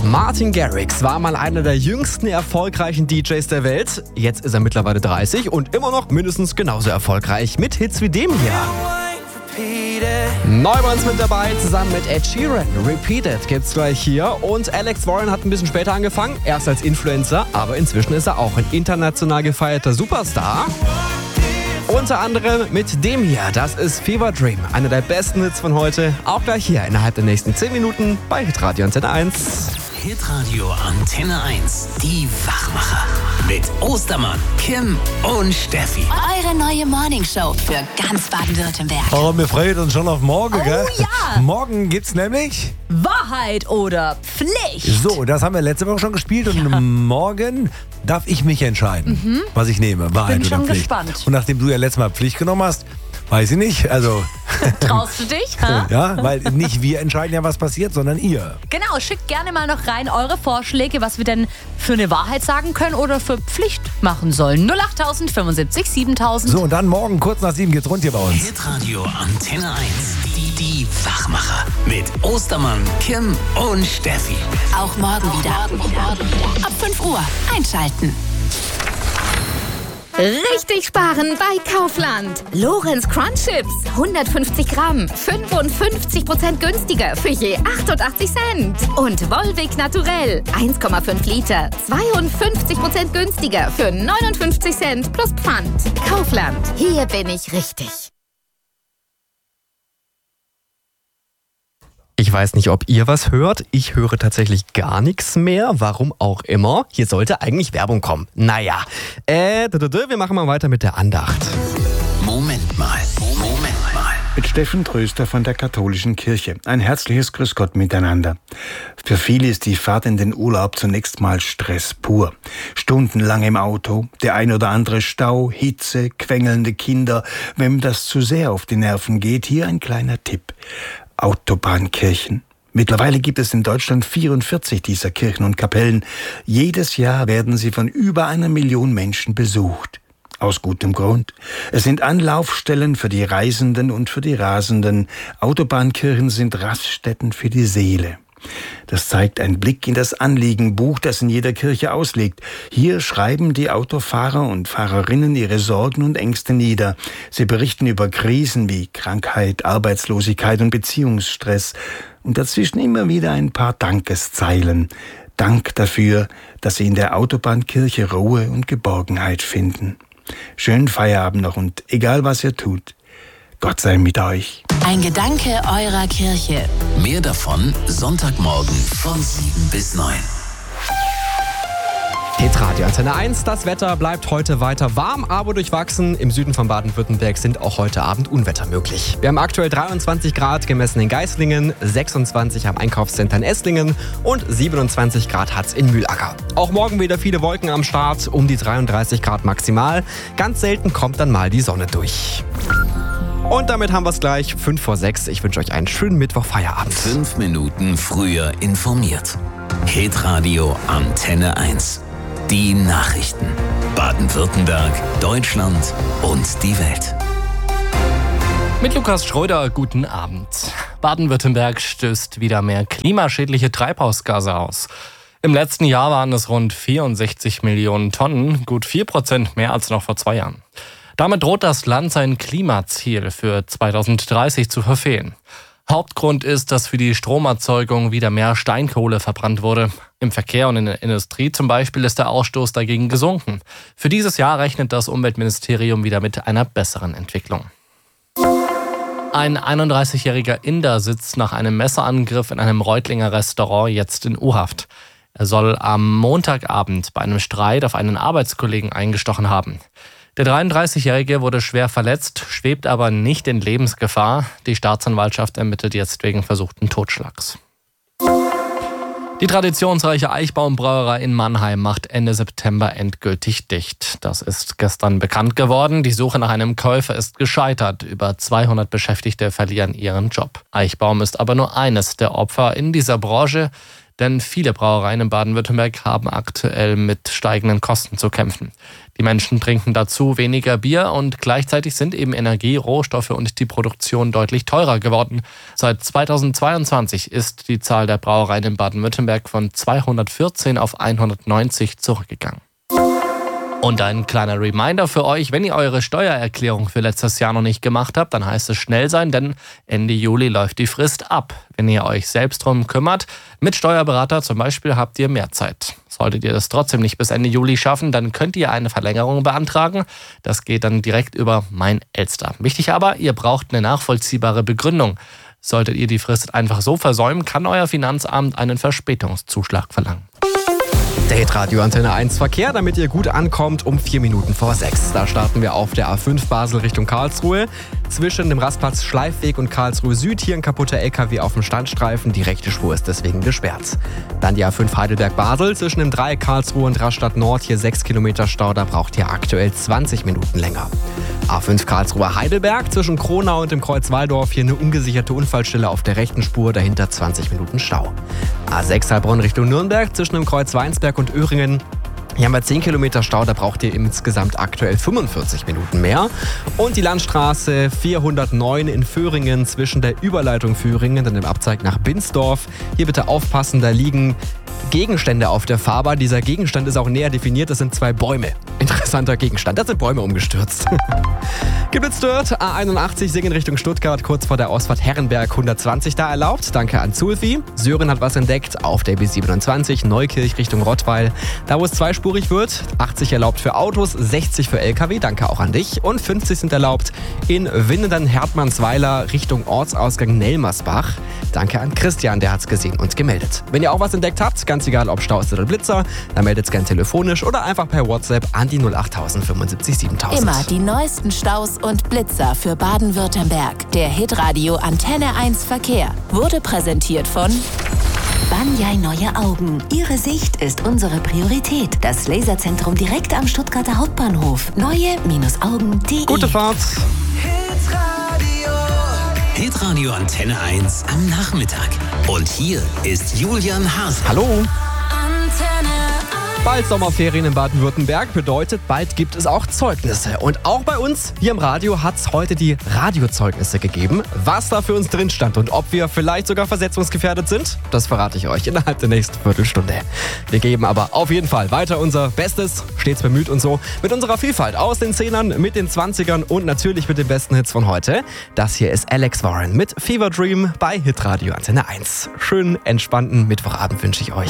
Martin Garrix war mal einer der jüngsten erfolgreichen DJs der Welt. Jetzt ist er mittlerweile 30 und immer noch mindestens genauso erfolgreich mit Hits wie dem hier. Neu bei uns mit dabei, zusammen mit Ed Sheeran. Repeated gibt's gleich hier. Und Alex Warren hat ein bisschen später angefangen, erst als Influencer, aber inzwischen ist er auch ein international gefeierter Superstar. Unter anderem mit dem hier, das ist Fever Dream, einer der besten Hits von heute. Auch gleich hier innerhalb der nächsten 10 Minuten bei Hitradio Antenne 1. Hitradio Antenne 1, die Wachmacher. Mit Ostermann, Kim und Steffi. Eure neue Morningshow für ganz Baden-Württemberg. Oh, wir freuen uns schon auf morgen, gell? Ja. Morgen gibt's nämlich... Wahrheit oder Pflicht. So, das haben wir letzte Woche schon gespielt und morgen darf ich mich entscheiden, was ich nehme, Wahrheit Bin oder schon Pflicht. gespannt. Und nachdem du ja letztes Mal Pflicht genommen hast, weiß ich nicht, also... Traust du dich? Ha? Ja, weil nicht wir entscheiden ja, was passiert, sondern ihr. Genau, schickt gerne mal noch rein eure Vorschläge, was wir denn für eine Wahrheit sagen können oder für Pflicht machen sollen. 08000 75 7000. So, und dann morgen kurz nach 7 geht's rund hier bei uns. Hitradio Antenne 1, die Wachmacher. Mit Ostermann, Kim und Steffi. Auch morgen wieder. Ab 5 Uhr einschalten. Richtig sparen bei Kaufland. Lorenz Crunch Chips, 150 Gramm, 55% günstiger für je 88 Cent. Und Volvic Naturell, 1,5 Liter, 52% günstiger für 59 Cent plus Pfand. Kaufland, hier bin ich richtig. Ich weiß nicht, ob ihr was hört. Ich höre tatsächlich gar nichts mehr. Warum auch immer. Hier sollte eigentlich Werbung kommen. Naja, wir machen mal weiter mit der Andacht. Moment mal. Mit Steffen Tröster von der Katholischen Kirche. Ein herzliches Grüß Gott miteinander. Für viele ist die Fahrt in den Urlaub zunächst mal Stress pur. Stundenlang im Auto, der ein oder andere Stau, Hitze, quengelnde Kinder. Wenn das zu sehr auf die Nerven geht, hier ein kleiner Tipp. Autobahnkirchen. Mittlerweile gibt es in Deutschland 44 dieser Kirchen und Kapellen. Jedes Jahr werden sie von über 1 Million Menschen besucht. Aus gutem Grund. Es sind Anlaufstellen für die Reisenden und für die Rasenden. Autobahnkirchen sind Raststätten für die Seele. Das zeigt ein Blick in das Anliegenbuch, das in jeder Kirche ausliegt. Hier schreiben die Autofahrer und Fahrerinnen ihre Sorgen und Ängste nieder. Sie berichten über Krisen wie Krankheit, Arbeitslosigkeit und Beziehungsstress. Und dazwischen immer wieder ein paar Dankeszeilen. Dank dafür, dass sie in der Autobahnkirche Ruhe und Geborgenheit finden. Schönen Feierabend noch und egal was ihr tut, Gott sei mit euch. Ein Gedanke eurer Kirche. Mehr davon Sonntagmorgen von 7 bis 9. Hitradio Antenne 1, das Wetter bleibt heute weiter warm, aber durchwachsen. Im Süden von Baden-Württemberg sind auch heute Abend Unwetter möglich. Wir haben aktuell 23 Grad gemessen in Geislingen, 26 am Einkaufscenter in Esslingen und 27 Grad hat's in Mühlacker. Auch morgen wieder viele Wolken am Start, um die 33 Grad maximal. Ganz selten kommt dann mal die Sonne durch. Und damit haben wir es gleich, 5 vor 6. Ich wünsche euch einen schönen Mittwoch-Feierabend. 5 Minuten früher informiert. Hitradio Antenne 1. Die Nachrichten. Baden-Württemberg, Deutschland und die Welt. Mit Lukas Schröder, guten Abend. Baden-Württemberg stößt wieder mehr klimaschädliche Treibhausgase aus. Im letzten Jahr waren es rund 64 Millionen Tonnen, gut 4% mehr als noch vor 2 Jahren. Damit droht das Land sein Klimaziel für 2030 zu verfehlen. Hauptgrund ist, dass für die Stromerzeugung wieder mehr Steinkohle verbrannt wurde. Im Verkehr und in der Industrie zum Beispiel ist der Ausstoß dagegen gesunken. Für dieses Jahr rechnet das Umweltministerium wieder mit einer besseren Entwicklung. Ein 31-jähriger Inder sitzt nach einem Messerangriff in einem Reutlinger Restaurant jetzt in U-Haft. Er soll am Montagabend bei einem Streit auf einen Arbeitskollegen eingestochen haben. Der 33-Jährige wurde schwer verletzt, schwebt aber nicht in Lebensgefahr. Die Staatsanwaltschaft ermittelt jetzt wegen versuchten Totschlags. Die traditionsreiche Eichbaumbrauerei in Mannheim macht Ende September endgültig dicht. Das ist gestern bekannt geworden. Die Suche nach einem Käufer ist gescheitert. Über 200 Beschäftigte verlieren ihren Job. Eichbaum ist aber nur eines der Opfer in dieser Branche. Denn viele Brauereien in Baden-Württemberg haben aktuell mit steigenden Kosten zu kämpfen. Die Menschen trinken dazu weniger Bier und gleichzeitig sind eben Energie, Rohstoffe und die Produktion deutlich teurer geworden. Seit 2022 ist die Zahl der Brauereien in Baden-Württemberg von 214 auf 190 zurückgegangen. Und ein kleiner Reminder für euch, wenn ihr eure Steuererklärung für letztes Jahr noch nicht gemacht habt, dann heißt es schnell sein, denn Ende Juli läuft die Frist ab. Wenn ihr euch selbst drum kümmert, mit Steuerberater zum Beispiel, habt ihr mehr Zeit. Solltet ihr das trotzdem nicht bis Ende Juli schaffen, dann könnt ihr eine Verlängerung beantragen. Das geht dann direkt über Mein Elster. Wichtig aber, ihr braucht eine nachvollziehbare Begründung. Solltet ihr die Frist einfach so versäumen, kann euer Finanzamt einen Verspätungszuschlag verlangen. Der Hitradio Antenne 1 Verkehr, damit ihr gut ankommt, um 4 Minuten vor 6. Da starten wir auf der A5 Basel Richtung Karlsruhe. Zwischen dem Rastplatz Schleifweg und Karlsruhe Süd hier ein kaputter LKW auf dem Standstreifen. Die rechte Spur ist deswegen gesperrt. Dann die A5 Heidelberg-Basel. Zwischen dem Dreieck Karlsruhe und Rastatt Nord hier 6 Kilometer Stau. Da braucht ihr aktuell 20 Minuten länger. A5 Karlsruhe Heidelberg. Zwischen Kronau und dem Kreuz Walldorf hier eine ungesicherte Unfallstelle auf der rechten Spur. Dahinter 20 Minuten Stau. A6 Heilbronn Richtung Nürnberg. Zwischen dem Kreuz Weinsberg und Öhringen. Hier haben wir 10 Kilometer Stau, da braucht ihr insgesamt aktuell 45 Minuten mehr. Und die Landstraße 409 in Föhringen zwischen der Überleitung Föhringen und dem Abzweig nach Binsdorf. Hier bitte aufpassen, da liegen Gegenstände auf der Fahrbahn. Dieser Gegenstand ist auch näher definiert, das sind 2 Bäume. Interessanter Gegenstand, da sind Bäume umgestürzt. Geblitzt wird A81 Singen Richtung Stuttgart, kurz vor der Ausfahrt Herrenberg 120 da erlaubt. Danke an Zulfi. Sören hat was entdeckt auf der B27 Neukirch Richtung Rottweil. Da wo es zweispurig wird, 80 erlaubt für Autos, 60 für LKW. Danke auch an dich. Und 50 sind erlaubt in Winnenden-Hertmannsweiler Richtung Ortsausgang Nelmersbach. Danke an Christian, der hat's gesehen und gemeldet. Wenn ihr auch was entdeckt habt, ganz egal ob Stau ist oder Blitzer, dann meldet's gern telefonisch oder einfach per WhatsApp an die 08000 75 7000. Immer die neuesten Staus und Blitzer für Baden-Württemberg. Der Hitradio Antenne 1 Verkehr wurde präsentiert von Banyai Neue Augen. Ihre Sicht ist unsere Priorität. Das Laserzentrum direkt am Stuttgarter Hauptbahnhof. Neue-Augen.de. Gute Fahrt. Hitradio Antenne 1 am Nachmittag. Und hier ist Julian Haas. Hallo. Antenne 1. Bald Sommerferien in Baden-Württemberg bedeutet, bald gibt es auch Zeugnisse. Und auch bei uns hier im Radio hat es heute die Radiozeugnisse gegeben. Was da für uns drin stand und ob wir vielleicht sogar versetzungsgefährdet sind, das verrate ich euch innerhalb der nächsten Viertelstunde. Wir geben aber auf jeden Fall weiter unser Bestes, stets bemüht und so, mit unserer Vielfalt aus den 10ern, mit den 20ern und natürlich mit den besten Hits von heute. Das hier ist Alex Warren mit Fever Dream bei Hitradio Antenne 1. Schönen, entspannten Mittwochabend wünsche ich euch.